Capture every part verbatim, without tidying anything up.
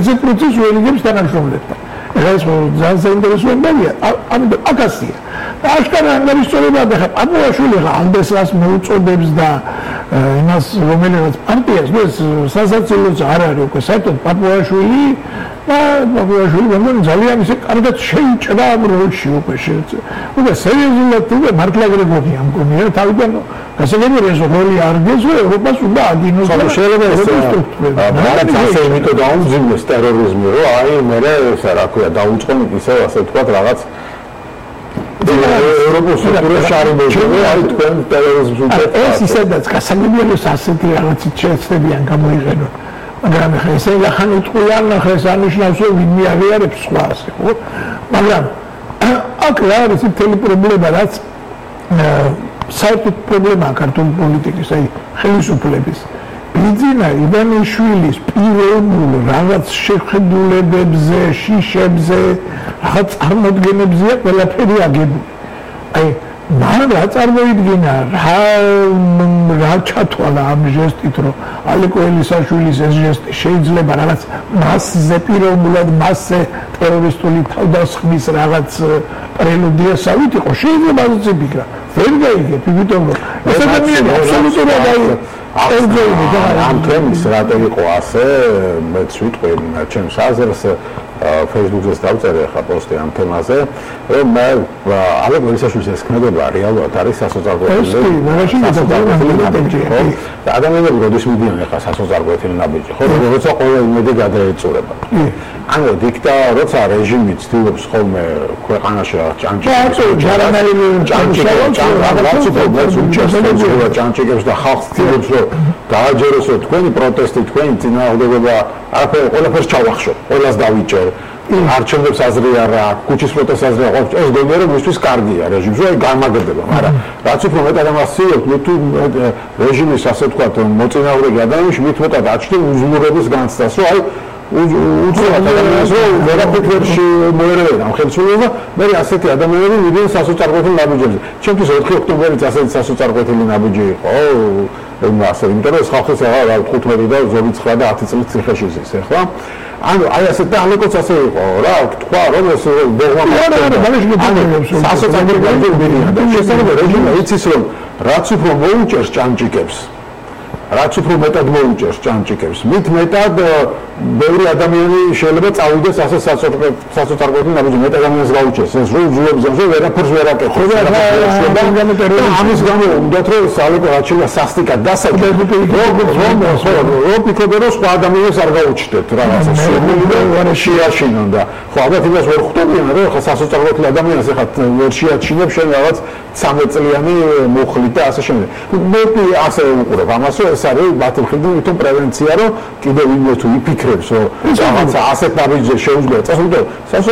ესეთ პროცესს უელიგებს თანამშრომლებთან. ეხლა ეს ძალიან საინტერესოებია, ამიტომ აკაცია. და აშკარა ანგარიშწორებაა და ხა პაპუაშვილი ხა ამდესას მოუწოდებს და იმას რომელიღაც პარტიას, ნუ ეს სასაცილოც არ არის უკვე საერთოდ პაპუაშვილი და პაპუაშვილი მეგონი ძალიან ისე კარგად შეიჭრა ამ როლში უკვე შეეწე. უკვე სერიოზულად უკვე მართლა გრეგორია მგონია თავიდან გასაგებია ეს როლი არ გეზო ევროპას უნდა აგინოს და შეიძლება ეს რაღაც ასე იმიტომ დაუმძიმეს ტერორიზმი რომ აი მე ეს რა ქვია დაუწყონით ისე ასე ვთქვათ რაღაც ევროპის სტრუქტურაში არ მოიჭრა აი თქვენ ტერორიზმს უწევთ ეს ისედაც გასაგებია რომ ასეთი რაღაცით შეეცდებიან გამოიყენონ მაგრამ ხა ესე ახან უთყიან ხა ეს ანიშნავს რომ ვინმე აღიარებს სხვა ასე ხო მაგრამ აქ რა არის მთელი პრობლემა რაც საერთოდ პრობლემაა ქართული პოლიტიკის აი ხელისუფლების ბიძინა ივანიშვილის პირველ რაღაც შეხედულებებზე, შიშებზე, რაღაც წარმოდგენებზეა ყველაფერი აგებული. აი, მან რა წარმოიდგინა, რა რა ჩათვალა ამ ჟესტით, რომ ალეკო ელისაშვილის ეს ჟესტი შეიძლება რაღაც მასზე პიროვნულად მასზე ტერორისტული თავდასხმის რაღაც პრელუდიასავით იყო, შეიძლება ასე ვფიქრა. ვერ გაიგებ, იმიტომ რომ ეს ადამიანი აბსოლუტურად აი ამ თემის რატო იყო ასე მეც ვიტყვი ჩემს აზრს Facebook-ზე დავწერე ახლა პოსტი ამ თემაზე რომ მე ალეკო ელისაშვილის ეს ქმედება რეალურად არის სასოწარკვეთილი ნაბიჯი და ადამიანები როდის მიდიან ახლა სასოწარკვეთილი ნაბიჯი ხო როცა ყველა იმედი გადაეწურება ანუ დიქტა როცა რეჟიმი ცდილობს ხოლმე ქვეყანაში ჭანჭიკებს ჭანჭიკებს და ხალხს ცდილობს რომ დააჯეროს რომ თქვენი პროტესტი თქვენი წინააღმდეგობა არაფერი ყველაფერს ჩავახშო ყველას დავიჭერ არჩევნებს აზრი არ აქვს კუჩის პროტესტს აზრი არ აქვს ეს გონია რომ მისთვის კარგია რეჟიმს რომ გამაგდება მაგრამ რაც უფრო მეტად ამასწიებთ თუ რეჟიმის ასე ვთქვათ მოწინააღმდეგე ადამიანში მით მეტად აჩნდება უზრუნველობის განცდას რომ აი უცებ ადამიანს რომ ვერაფერში მოერევენ ამ ხელისუფლება მე ასეთი ადამიანები მიდიან სასოწარკვეთილ ნაბიჯებზე ჩემთვის ოთხი ოქტომბერიც ასეთი სასოწარკვეთილი ნაბიჯი იყო ასე იმიტომ რომ ეს ხალხის რა თხუთმეტი და ზოგი და ათი წლის ციხეში ზის ახლა ანუ აი ასე და ალეკოც ასე იყო რა თქვა რომ ეს დოგმა სასოწარკვეთილი მიდიან და შესაძლოა რეჟიმი იცის რომ რაც უფრო მოუჭერს ჭანჭიკებს რაც უფრო მეტად მოუჭერს ჭანჭიკებს მით მეტად ბევრი ადამიანი შეიძლება წავიდეს ასე სასოწარკვეთილ ნაბიჯში მეტად ადამიანს გაუჭერს ეს რო უძულებს რომ ვერაფერს ვერ აკეთებს ამის გამო უნდათ რომ ალეკო რაც შეიძლება სასტიკად დასაჯდეთ რომ ფიქრობენ რომ სხვა ადამიანებს არ გაუჩნდეთ რაღაცა შეგვიძლია შეაშინონ და ხო ალბათ იმას ვერ ხვდებიან რომ ხა სასოწარკვეთილ ადამიანს ახლა ვერ შეაჩინებ შენ რაღაც ცამეტ წლიანი მუხლით და ასე შემდეგ მე ასე ვუყურებ ამას რომ ეს არის მათი მხრიდან თვითონ პრევენცია რომ კიდევ ვინმე თუ იფიქრებს რომ რაღაცა ასეთ ნაბიჯზე შეუძლია წასულიყო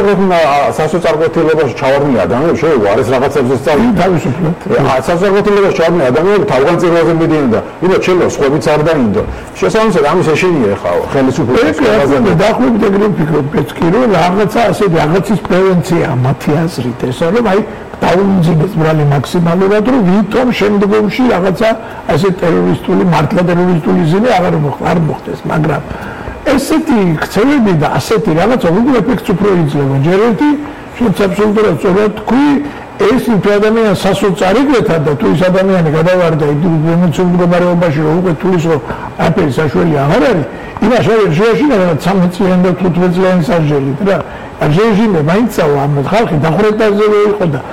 სასოწარკვეთილობაში ჩავარდნი ადამიანები შეიძლება არის რაღაცებზე სწავლი თავისუფლად სასოწარკვეთილობაში ჩავარდნი ადამიანები თავგანწირულზე მიდიან და იმათ შეიძლება სხვებიც არ დაინდო შესაბამისად ამის ეშინია ხა ხელისუფლების დაახლოებით ეგრე ვფიქრობ პეცკი რომ რაღაცა ასე რაღაცის პრევენცია მათი აზრით ესა რომ აი დაუმძიმეს ბრალი მაქსიმალურად რომ ვითომ შემდგომში რაღაცა ასე ტერორისტული მართლა ტერორისტული ზიმა აღარ არ მოხდეს მაგრამ ესეთი ქცევები და ასეთი რაღაცა როგორ ეფექტს უფრო იძლევა ჯერ ერთი შენც აბსოლუტურად სწორად თქვი ეს იმ ადამიანს სასოწარკვეთა და თუ ის ადამიანი გადავარდა ემოციურ მდგომარეობაში რომ უკვე თulis რომ აფერი საშველი აღარ არის იმას ვერ შეაშინა რა ცამეტ წლიანი და თხუთმეტ წლიანი სასჯელით რა რეჟიმე მაინცავა ამ ხალხი დახურეთაზე იყო და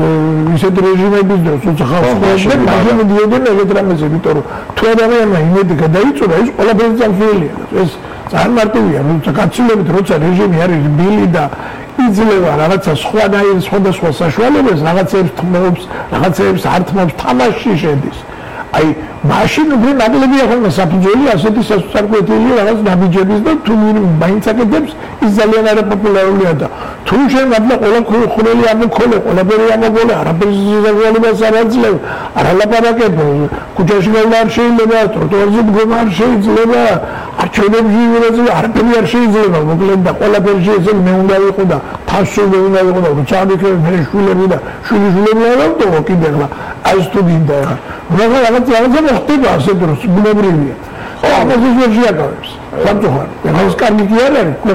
ისეთ რეჟიმების დროს უცხო ხალხი და მაგენ დიოდნენ ელექტრამეზე იმიტომ რომ თუ ადამიანმა იმედი გადაიწურა ის ყველაფერი წამსულია ეს ძალიან მარტივია როცა გაცილებით როცა რეჟიმი არის რბილი და იძლევა რაღაცა სხვადასხვა სხვადასხვა საშუალებებს რაღაცებს თმობს რაღაცებს არ თმობს თამაში შედის აი მაშინ უკვე ნაკლებია ხოლმე საფუძველი ასეთი სასოწარკვეთილი რაღაც ნაბიჯების და თუ მაინც აკეთებს ის ძალიან არაპოპულარულია და თუ შენ მადლა ყველა ხვრელი ამოქოლე ყველაფერი ამოგოლე არაფერს ზოგადობას არ აძლევ არ ალაპარაკებ ქუჩაში გავლა არ შეიძლება ტროტუარზე მდგომა არ შეიძლება არჩევნებში ვიღაცა არაფერი არ შეიძლება მოკლედ და ყველაფერი შეიძლება მე უნდა ვიყო და თასული უნდა ვიყო და როცა ამიქე მე შვილები და შვილიშვილები არ ავტო კიდე ახლა აი თუ გინდა ახლა რა რაღაც რაღაცა მოხდება ასე დროს ბუნებრივია ხო ამას ვერ შეაკავებს სამწუხაროდ ეს კარგი კი არ არის